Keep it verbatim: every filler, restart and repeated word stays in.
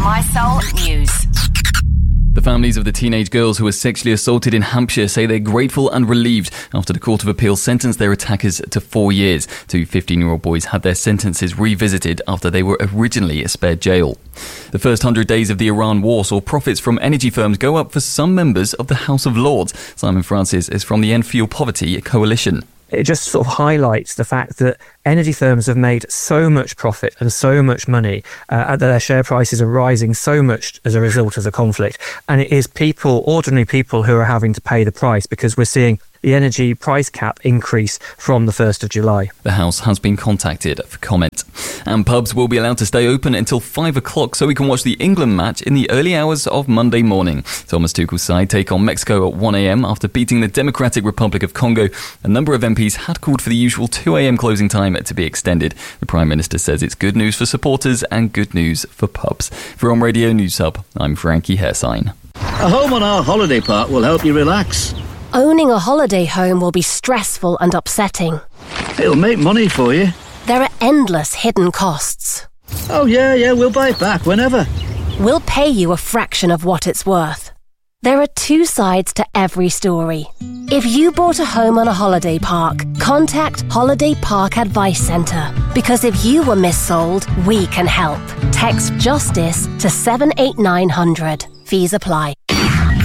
My Soul News. The families of the teenage girls who were sexually assaulted in Hampshire say they're grateful and relieved after the Court of Appeal sentenced their attackers to four years. Two fifteen-year-old boys had their sentences revisited after they were originally spared jail. The first hundred days of the Iran war saw profits from energy firms go up for some members of the House of Lords. Simon Francis is from the End Fuel Poverty Coalition. It just sort of highlights the fact that energy firms have made so much profit and so much money uh, that their share prices are rising so much as a result of the conflict. And it is people, ordinary people, who are having to pay the price, because we're seeing the energy price cap increase from the first of July. The House has been contacted for comment. And pubs will be allowed to stay open until five o'clock so we can watch the England match in the early hours of Monday morning. Thomas Tuchel's side take on Mexico at one a.m. after beating the Democratic Republic of Congo. A number of M Ps had called for the usual two a.m. closing time to be extended. The Prime Minister says it's good news for supporters and good news for pubs. For On Radio News Hub, I'm Frankie Hairsign. A home on our holiday park will help you relax. Owning a holiday home will be stressful and upsetting. It'll make money for you. There are endless hidden costs. Oh yeah, yeah, we'll buy it back whenever. We'll pay you a fraction of what it's worth. There are two sides to every story. If you bought a home on a holiday park, contact Holiday Park Advice Centre. Because if you were missold, we can help. Text JUSTICE to seven eight nine hundred. Fees apply.